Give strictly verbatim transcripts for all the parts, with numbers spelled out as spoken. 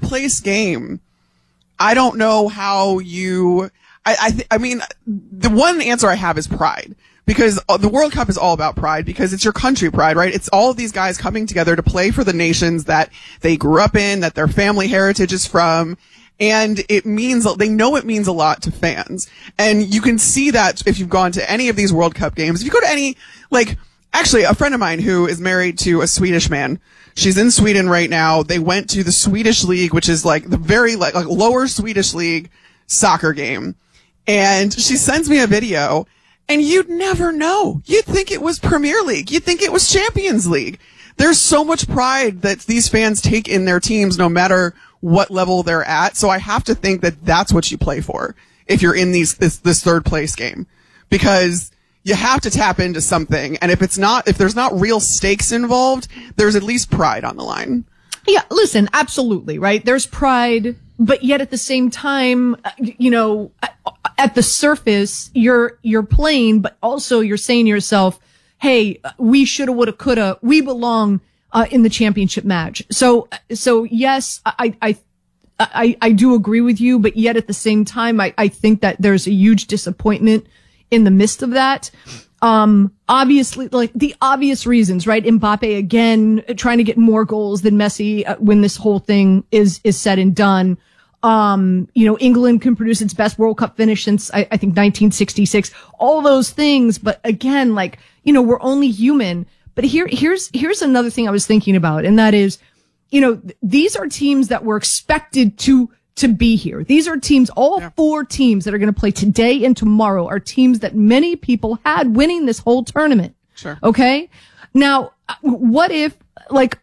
place game, I don't know how you, I, I, th- I mean, the one answer I have is pride. Because the World Cup is all about pride, because it's your country pride, right? It's all of these guys coming together to play for the nations that they grew up in, that their family heritage is from. And it means, they know it means a lot to fans. And you can see that if you've gone to any of these World Cup games. If you go to any, like, actually, a friend of mine who is married to a Swedish man, she's in Sweden right now. They went to the Swedish League, which is like the very, like, like lower Swedish League soccer game. And she sends me a video. And you'd never know. You'd think it was Premier League. You'd think it was Champions League. There's so much pride that these fans take in their teams no matter what level they're at. So I have to think that that's what you play for if you're in these, this, this third place game. Because you have to tap into something. And if it's not, if there's not real stakes involved, there's at least pride on the line. Yeah, listen, absolutely, right? There's pride, but yet at the same time, you know, at the surface, you're, you're playing, but also you're saying to yourself, hey, we shoulda, woulda, coulda, we belong, uh, in the championship match. So, so yes, I, I, I, I do agree with you, but yet at the same time, I, I think that there's a huge disappointment in the midst of that. Um, obviously, like the obvious reasons, right? Mbappe again, trying to get more goals than Messi uh, when this whole thing is, is said and done. Um, you know, England can produce its best World Cup finish since I, I think nineteen sixty-six, all those things. But again, like, you know, we're only human. But here, here's, here's another thing I was thinking about. And that is, you know, th- these are teams that were expected to, to be here. These are teams, all yeah. four teams that are going to play today and tomorrow are teams that many people had winning this whole tournament. Sure. Okay. Now, what if, like,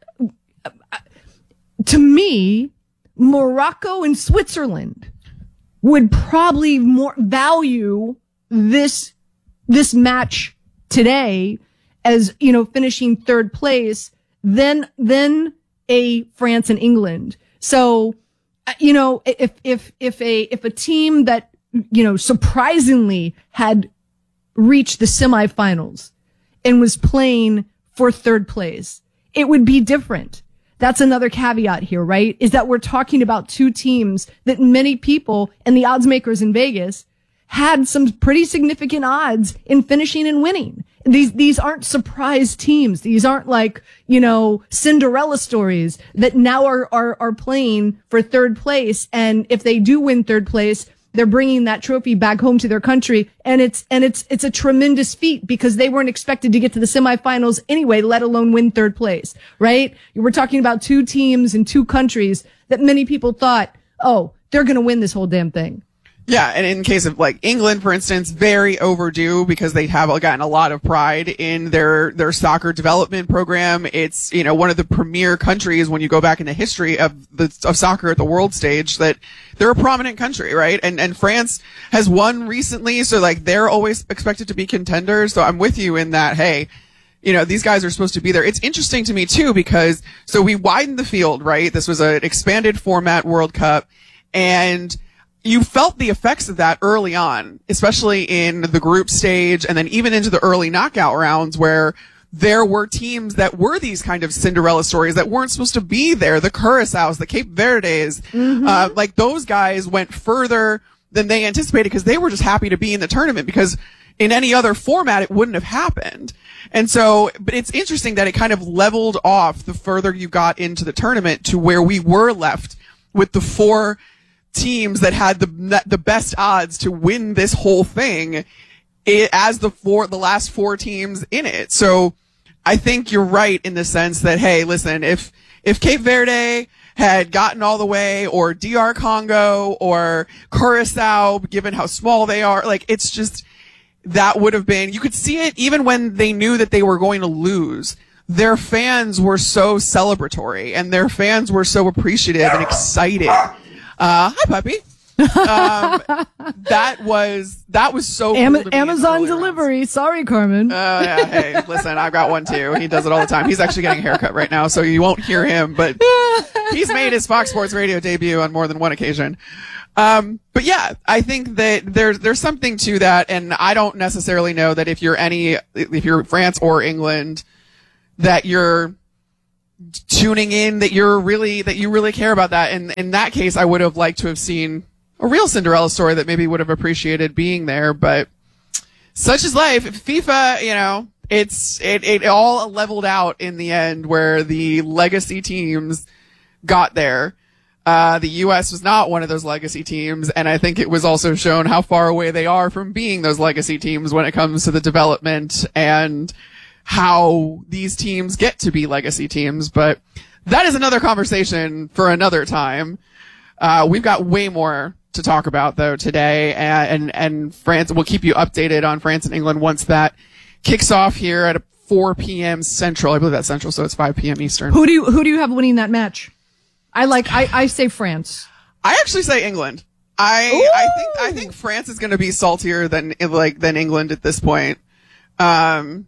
to me, Morocco and Switzerland would probably more value this, this match today as, you know, finishing third place than, than a France and England. So, you know, if, if, if a, if a team that, you know, surprisingly had reached the semifinals and was playing for third place, it would be different. That's another caveat here, right? Is that we're talking about two teams that many people and the odds makers in Vegas had some pretty significant odds in finishing and winning. These, these aren't surprise teams. These aren't like, you know, Cinderella stories that now are, are, are playing for third place. And if they do win third place, they're bringing that trophy back home to their country. And it's, and it's, it's a tremendous feat because they weren't expected to get to the semifinals anyway, let alone win third place, right? We're talking about two teams in two countries that many people thought, oh, they're going to win this whole damn thing. Yeah, and in case of like England, for instance, very overdue because they have gotten a lot of pride in their, their soccer development program. It's, you know, one of the premier countries when you go back in the history of the, of soccer at the world stage that they're a prominent country, right? And, and France has won recently, so like they're always expected to be contenders. So I'm with you in that, hey, you know, these guys are supposed to be there. It's interesting to me too because, so we widened the field, right? This was an expanded format World Cup and you felt the effects of that early on, especially in the group stage and then even into the early knockout rounds where there were teams that were these kind of Cinderella stories that weren't supposed to be there. The Curaçaos, the Cape Verdes, mm-hmm. uh, like those guys went further than they anticipated because they were just happy to be in the tournament because in any other format it wouldn't have happened. And so, but it's interesting that it kind of leveled off the further you got into the tournament to where we were left with the four teams that had the the best odds to win this whole thing it, as the four the last four teams in it. So I think you're right in the sense that, hey, listen, if if Cape Verde had gotten all the way, or D R Congo or Curaçao, given how small they are, like it's just that would have been, you could see it even when they knew that they were going to lose. Their fans were so celebratory and their fans were so appreciative and excited. Uh, hi, puppy. Um, that was, that was so Am- cool to Amazon delivery. Rounds. Sorry, Carmen. Oh, uh, yeah. Hey, listen, I've got one too. He does it all the time. He's actually getting a haircut right now, so you won't hear him, but he's made his Fox Sports Radio debut on more than one occasion. Um, but yeah, I think that there's, there's something to that. And I don't necessarily know that if you're any, if you're France or England, that you're, tuning in that you're really, that you really care about that. And in that case, I would have liked to have seen a real Cinderella story that maybe would have appreciated being there, but such is life. FIFA, you know, it's, it, it all leveled out in the end where the legacy teams got there. Uh, the U S was not one of those legacy teams, and I think it was also shown how far away they are from being those legacy teams when it comes to the development and how these teams get to be legacy teams. But that is another conversation for another time. Uh, we've got way more to talk about though today, and, and, and France, we'll keep you updated on France and England once that kicks off here at four p.m. Central. I believe that's Central, so it's five p.m. Eastern. Who do you, who do you have winning that match? I like, I, I say France. I actually say England. I, Ooh. I think, I think France is going to be saltier than, like, than England at this point. Um,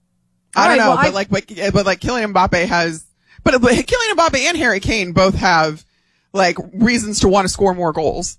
I don't right, know, well, but I, like, but, but like Kylian Mbappe has, but, but Kylian Mbappe and Harry Kane both have, like, reasons to want to score more goals.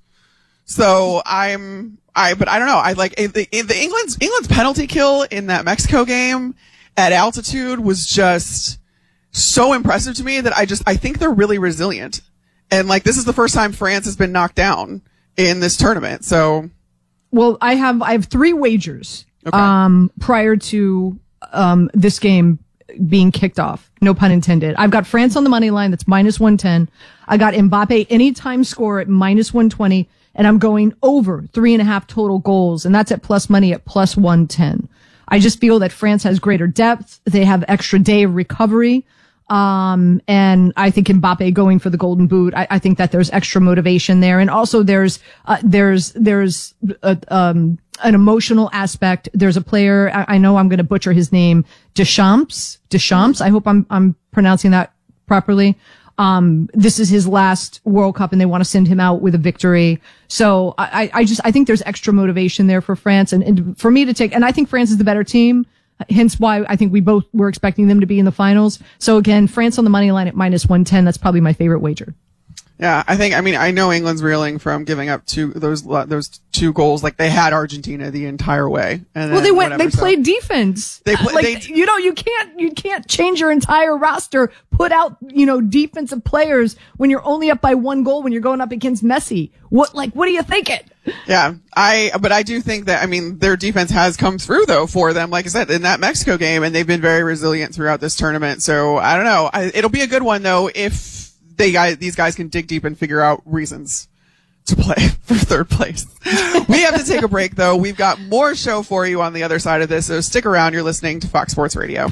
So I'm, I, but I don't know. I like, the, the England's, England's penalty kill in that Mexico game at altitude was just so impressive to me that I just, I think they're really resilient. And like, this is the first time France has been knocked down in this tournament. So. Well, I have, I have three wagers, Okay. um, prior to, um, this game being kicked off. No pun intended. I've got France on the money line. That's minus one ten. I got Mbappe anytime score at minus one twenty. And I'm going over three and a half total goals. And that's at plus money at plus one ten. I just feel that France has greater depth. They have extra day of recovery. Um, and I think Mbappe going for the golden boot, I, I think that there's extra motivation there. And also there's, uh, there's, there's, a, um, an emotional aspect. There's a player, I, I know I'm going to butcher his name, Deschamps, Deschamps. I hope I'm, I'm pronouncing that properly. Um, this is his last World Cup and they want to send him out with a victory. So I, I just, I think there's extra motivation there for France and, and for me to take, and I think France is the better team. Hence why I think we both were expecting them to be in the finals. So again, France on the money line at minus one ten. That's probably my favorite wager. Yeah, I think, I mean, I know England's reeling from giving up two, those, those two goals. Like they had Argentina the entire way. And well, they went, whatever, they so. played defense. They play, like, they, you know, you can't, you can't change your entire roster, put out, you know, defensive players when you're only up by one goal when you're going up against Messi. What, like, what are you thinking? Yeah, I, but I do think that, I mean, their defense has come through though for them, like I said, in that Mexico game, and they've been very resilient throughout this tournament. So I don't know. I, it'll be a good one though if they guys, these guys can dig deep and figure out reasons to play for third place. We have to take a break though. We've got more show for you on the other side of this, so stick around. You're listening to Fox Sports Radio.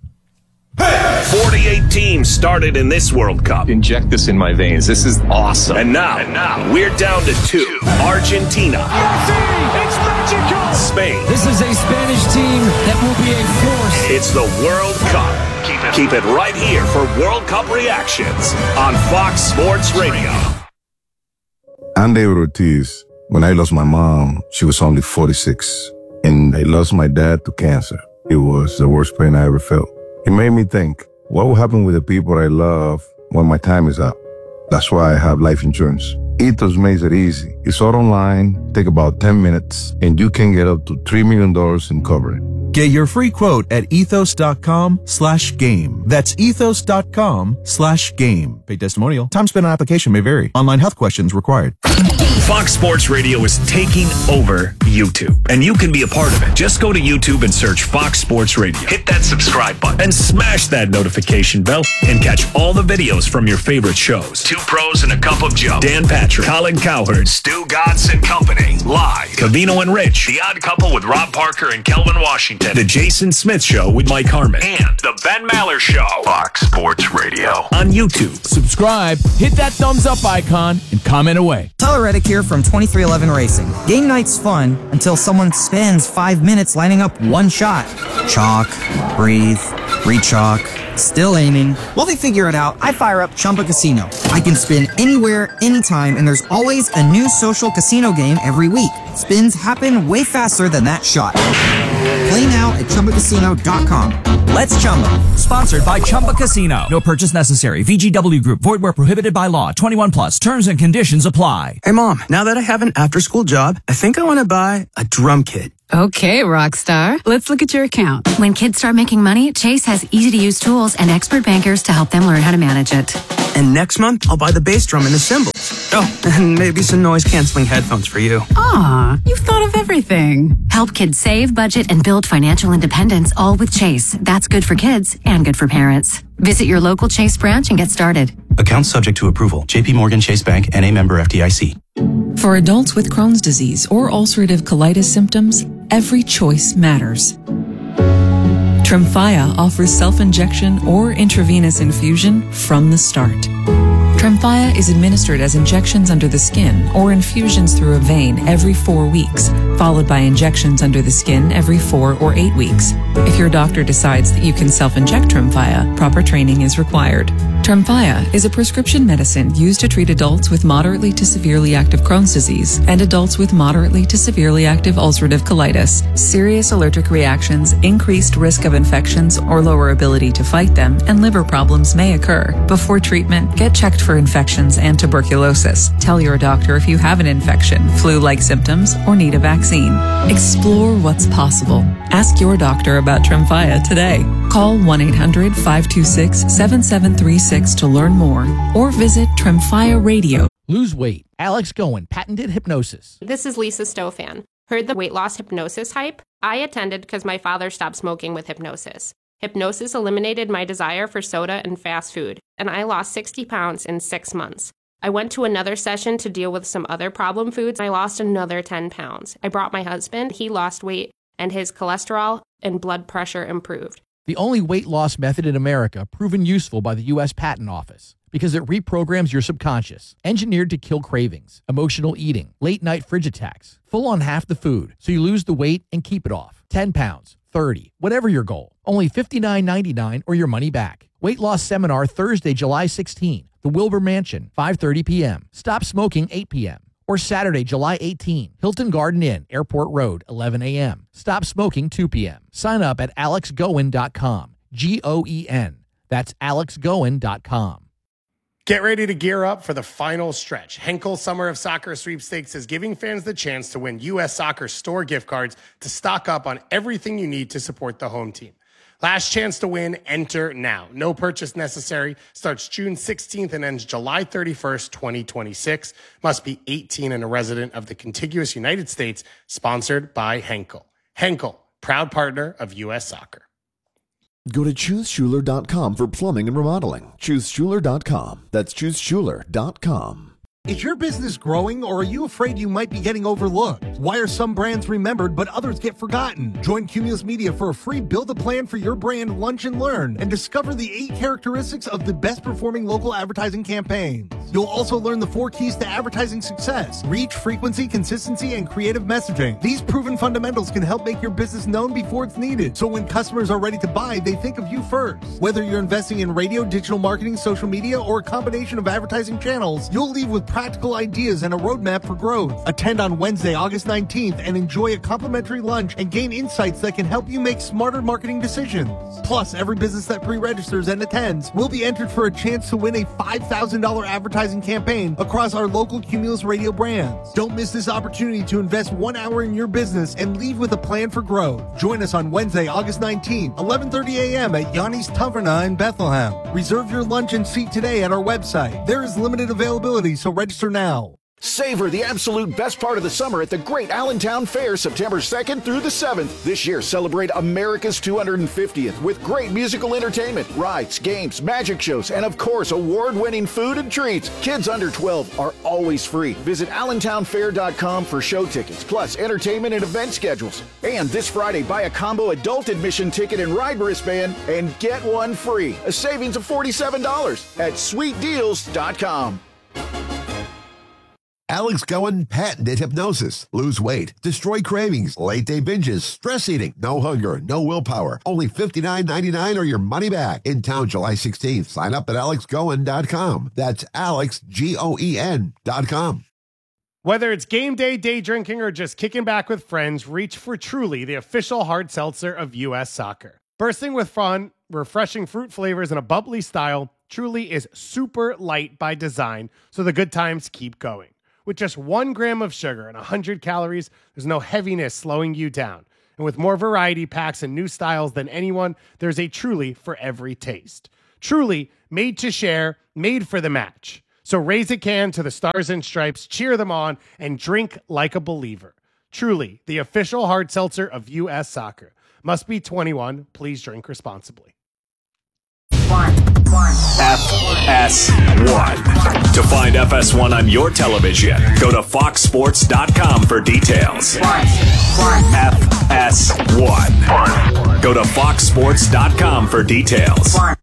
forty-eight teams started in this World Cup. Inject this in my veins. This is awesome. And now, and now we're down to two. Argentina. Messi, it's magical. Spain. This is a Spanish team that will be a force. It's the World Cup. Keep it, keep it right here for World Cup reactions on Fox Sports Radio. I'm David Ortiz. When I lost my mom, she was only forty-six. And I lost my dad to cancer. It was the worst pain I ever felt. It made me think, what will happen with the people I love when my time is up? That's why I have life insurance. Ethos makes it easy. It's all online, take about ten minutes, and you can get up to three million dollars in coverage. Get your free quote at ethos.com slash game. That's ethos.com slash game. Paid testimonial. Time spent on application may vary. Online health questions required. Fox Sports Radio is taking over YouTube, and you can be a part of it. Just go to YouTube and search Fox Sports Radio. Hit that subscribe button and smash that notification bell and catch all the videos from your favorite shows. Two Pros and a Cup of Joe. Dan Patrick, Colin Cowherd, Stu Godson Company. Live. Cavino and Rich. The Odd Couple with Rob Parker and Kelvin Washington. The Jason Smith Show with Mike Harmon. And The Ben Maller Show. Fox Sports Radio. On YouTube. Subscribe, hit that thumbs up icon, and comment away. Tyler Reddick here from twenty-three eleven Racing. Game night's fun until someone spends five minutes lining up one shot. Chalk, breathe, re-chalk, still aiming. While they figure it out, I fire up Chumba Casino. I can spin anywhere, anytime, and there's always a new social casino game every week. Spins happen way faster than that shot. Play now at Chumba Casino dot com. Let's Chumba. Sponsored by Chumba Casino. No purchase necessary. V G W Group. Void where prohibited by law. twenty-one plus. Terms and conditions apply. Hey, Mom. Now that I have an after-school job, I think I want to buy a drum kit. Okay, Rockstar. Let's look at your account. When kids start making money, Chase has easy-to-use tools and expert bankers to help them learn how to manage it. And next month, I'll buy the bass drum and the cymbals. Oh, and maybe some noise-canceling headphones for you. Aw, you've thought of everything. Help kids save, budget, and build financial independence, all with Chase. That's good for kids and good for parents. Visit your local Chase branch and get started. Account subject to approval. J P Morgan Chase Bank, N A member F D I C. For adults with Crohn's disease or ulcerative colitis symptoms, every choice matters. Tremfya offers self-injection or intravenous infusion from the start. Tremfya is administered as injections under the skin or infusions through a vein every four weeks, followed by injections under the skin every four or eight weeks. If your doctor decides that you can self-inject Tremfya, proper training is required. Tremfya is a prescription medicine used to treat adults with moderately to severely active Crohn's disease and adults with moderately to severely active ulcerative colitis. Serious allergic reactions, increased risk of infections or lower ability to fight them, and liver problems may occur. Before treatment, get checked for infections and tuberculosis. Tell your doctor if you have an infection, flu-like symptoms, or need a vaccine. Explore what's possible. Ask your doctor about Tremfya today. Call one eight hundred five two six seven seven three six to learn more or visit Tremfya Radio. Lose weight. Alex Goen, patented hypnosis. This is Lisa Stofan. Heard the weight loss hypnosis hype? I attended because my father stopped smoking with hypnosis. Hypnosis eliminated my desire for soda and fast food, and I lost sixty pounds in six months. I went to another session to deal with some other problem foods. I lost another ten pounds. I brought my husband. He lost weight, and his cholesterol and blood pressure improved. The only weight loss method in America proven useful by the U S Patent Office because it reprograms your subconscious, engineered to kill cravings, emotional eating, late night fridge attacks, full on half the food, so you lose the weight and keep it off. ten pounds, thirty, whatever your goal. Only fifty-nine ninety-nine or your money back. Weight loss seminar Thursday, July sixteenth, the Wilbur Mansion, five thirty p.m. Stop smoking, eight p.m. Or Saturday, July eighteenth, Hilton Garden Inn, Airport Road, eleven a.m. Stop smoking, two p.m. Sign up at alex goen dot com. G O E N. That's alex goen dot com. Get ready to gear up for the final stretch. Henkel Summer of Soccer Sweepstakes is giving fans the chance to win U S Soccer store gift cards to stock up on everything you need to support the home team. Last chance to win, enter now. No purchase necessary. Starts June sixteenth and ends July thirty-first, twenty twenty-six. Must be eighteen and a resident of the contiguous United States. Sponsored by Henkel. Henkel, proud partner of U S Soccer. Go to choose schuler dot com for plumbing and remodeling. choose schuler dot com. That's choose schuler dot com. Is your business growing, or are you afraid you might be getting overlooked? Why are some brands remembered but others get forgotten? Join Cumulus Media for a free Build a Plan for Your Brand Lunch and Learn and discover the eight characteristics of the best performing local advertising campaigns. You'll also learn the four keys to advertising success: reach, frequency, consistency, and creative messaging. These proven fundamentals can help make your business known before it's needed, so when customers are ready to buy, they think of you first. Whether you're investing in radio, digital marketing, social media, or a combination of advertising channels, you'll leave with practical ideas and a roadmap for growth. Attend on Wednesday, August nineteenth and enjoy a complimentary lunch and gain insights that can help you make smarter marketing decisions. Plus, every business that pre-registers and attends will be entered for a chance to win a five thousand dollars advertising campaign across our local Cumulus Radio brands. Don't miss this opportunity to invest one hour in your business and leave with a plan for growth. Join us on Wednesday, August nineteenth, eleven thirty a.m. at Yanni's Taverna in Bethlehem. Reserve your lunch and seat today at our website. There is limited availability, so register now. Savor the absolute best part of the summer at the Great Allentown Fair, September second through the seventh. This year, celebrate America's two hundred fiftieth with great musical entertainment, rides, games, magic shows, and of course, award-winning food and treats. Kids under twelve are always free. Visit allentown fair dot com for show tickets, plus entertainment and event schedules. And this Friday, buy a combo adult admission ticket and ride wristband and get one free. A savings of forty-seven dollars at sweet deals dot com. Alex Goen, patented hypnosis. Lose weight, destroy cravings, late day binges, stress eating, no hunger, no willpower. Only fifty-nine ninety-nine or your money back. In town July sixteenth. Sign up at alex goen dot com. That's Alex, G O E N dot com. Whether it's game day, day drinking, or just kicking back with friends, reach for Truly, the official hard seltzer of U S Soccer. Bursting with fun, refreshing fruit flavors, and a bubbly style, Truly is super light by design, so the good times keep going. With just one gram of sugar and one hundred calories, there's no heaviness slowing you down. And with more variety packs and new styles than anyone, there's a Truly for every taste. Truly, made to share, made for the match. So raise a can to the Stars and Stripes, cheer them on, and drink like a believer. Truly, the official hard seltzer of U S Soccer. Must be twenty-one. Please drink responsibly. F S one. To find F S one on your television, go to fox sports dot com for details. F S one. Go to fox sports dot com for details.